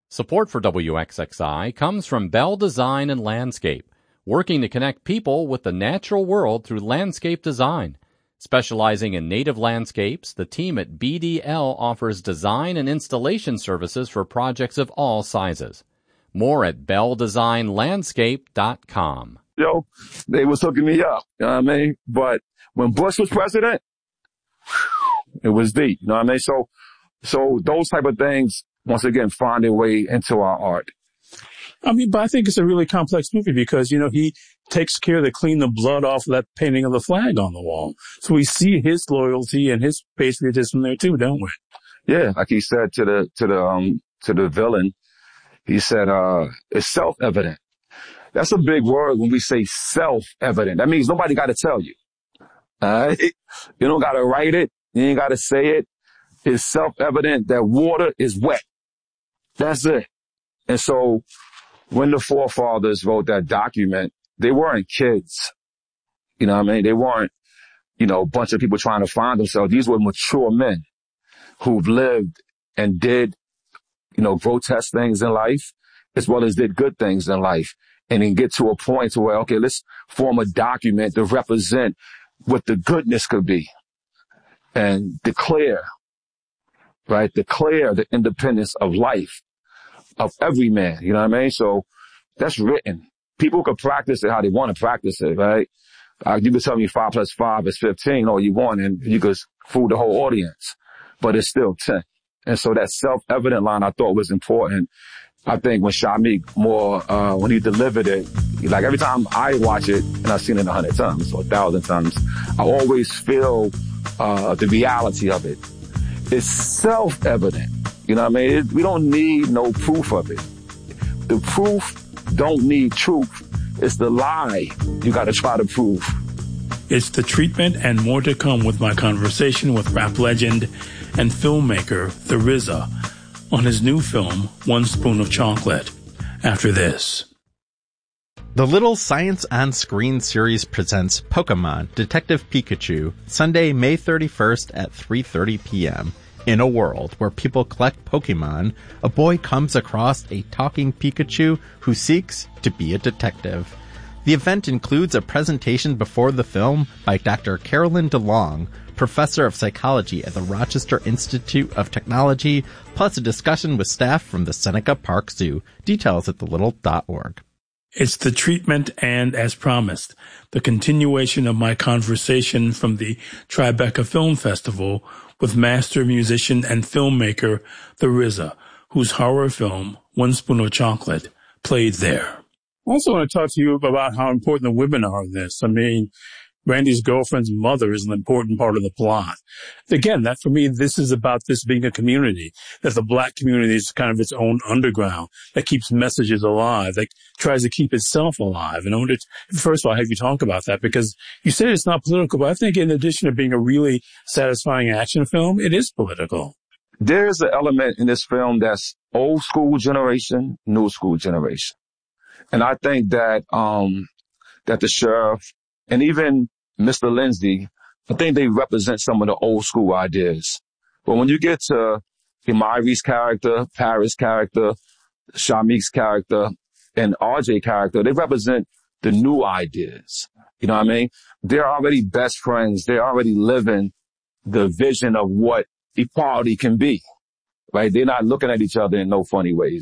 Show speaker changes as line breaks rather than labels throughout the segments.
Support for WXXI comes from Bell Design and Landscape, working to connect people with the natural world through landscape design. Specializing in native landscapes, the team at BDL offers design and installation services for projects of all sizes. More at belldesignlandscape.com.
They was hooking me up, you know what I mean? But when Bush was president, it was deep, you know what I mean? So those type of things, once again, find their way into our art.
I mean, but I think it's a really complex movie because, he takes care to clean the blood off of that painting of the flag on the wall. So we see his loyalty and his patriotism there too, don't we?
Yeah, like he said to the villain, he said, it's self-evident. That's a big word when we say self-evident. That means nobody got to tell you. You don't got to write it. You ain't got to say it. It's self-evident that water is wet. That's it. And so when the forefathers wrote that document, they weren't kids. You know what I mean? They weren't, a bunch of people trying to find themselves. These were mature men who've lived and did, grotesque things in life as well as did good things in life. And then get to a point to where, okay, let's form a document to represent what the goodness could be and declare the independence of life, of every man. You know what I mean? So that's written. People could practice it how they want to practice it, right? You could tell me 5 + 5 is 15 all you want, and you could fool the whole audience, but it's still 10. And so that self-evident line I thought was important. I think when Shameik Moore, when he delivered it, like every time I watch it, and I've seen it 100 times or 1,000 times, I always feel the reality of it. It's self-evident. You know what I mean? We don't need no proof of it. The proof don't need truth. It's the lie you got to try to prove.
It's The Treatment and more to come with my conversation with rap legend and filmmaker The RZA on his new film, One Spoon of Chocolate, after this.
The Little Science on Screen series presents Pokemon Detective Pikachu, Sunday, May 31st at 3:30 p.m. In a world where people collect Pokemon, a boy comes across a talking Pikachu who seeks to be a detective. The event includes a presentation before the film by Dr. Carolyn DeLong, professor of psychology at the Rochester Institute of Technology, plus a discussion with staff from the Seneca Park Zoo. Details at thelittle.org.
It's The Treatment and, as promised, the continuation of my conversation from the Tribeca Film Festival with master musician and filmmaker The RZA, whose horror film, One Spoon of Chocolate, played there. I also want to talk to you about how important the women are in this. I mean, Randy's girlfriend's mother is an important part of the plot. Again, that for me, this is about this being a community, that the black community is kind of its own underground that keeps messages alive, that tries to keep itself alive. And I wonder, first of all, have you talk about that? Because you said it's not political, but I think in addition to being a really satisfying action film, it is political.
There's an element in this film that's old school generation, new school generation. And I think that, that the sheriff and even Mr. Lindsay, I think they represent some of the old school ideas. But when you get to Imari's character, Paris' character, Shameik's character, and RJ character, they represent the new ideas. You know what I mean? They're already best friends. They're already living the vision of what equality can be, right? They're not looking at each other in no funny ways.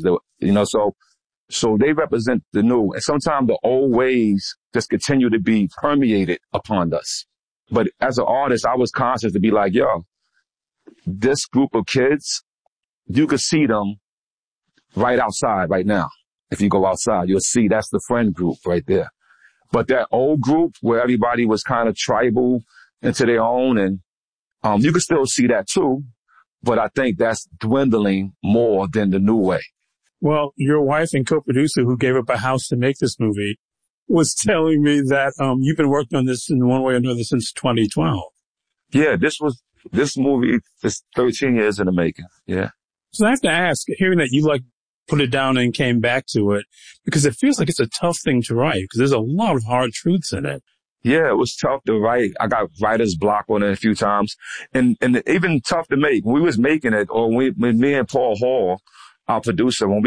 So they represent the new. And sometimes the old ways just continue to be permeated upon us. But as an artist, I was conscious to be like, yo, this group of kids, you could see them right outside right now. If you go outside, you'll see that's the friend group right there. But that old group where everybody was kind of tribal into their own, and you can still see that too. But I think that's dwindling more than the new way.
Well, your wife and co-producer who gave up a house to make this movie was telling me that you've been working on this in one way or another since 2012.
Yeah, this movie is 13 years in the making. Yeah.
So I have to ask, hearing that you put it down and came back to it, because it feels like it's a tough thing to write because there's a lot of hard truths in it.
Yeah, it was tough to write. I got writer's block on it a few times, and even tough to make. When we was making it, or when me and Paul Hall, our producer, when we